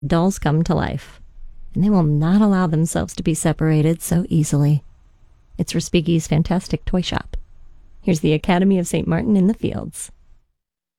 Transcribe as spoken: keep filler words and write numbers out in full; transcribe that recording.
Dolls come to life, and they will not allow themselves to be separated so easily. It's Respighi's fantastic toy shop. Here's the Academy of Saint Martin in the Fields.